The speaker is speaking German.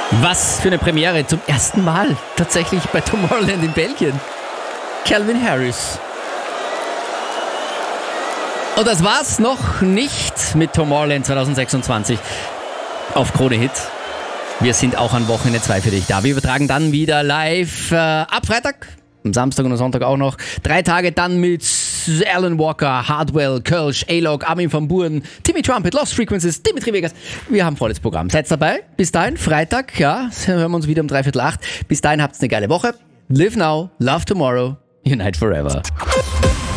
Was für eine Premiere, zum ersten Mal tatsächlich bei Tomorrowland in Belgien. Calvin Harris. Und das war's noch nicht mit Tomorrowland 2026 auf Krone Hit. Wir sind auch an Wochenende 2 für dich da. Wir übertragen dann wieder live ab Freitag, am Samstag und am Sonntag auch noch. 3 Tage dann mit Alan Walker, Hardwell, Kölsch, A-Log, Armin van Buuren, Timmy Trumpet, Lost Frequencies, Dimitri Vegas. Wir haben volles Programm. Seid dabei. Bis dahin, Freitag, ja, hören wir uns wieder um 7:45. Bis dahin habt's eine geile Woche. Live now, love tomorrow, unite forever.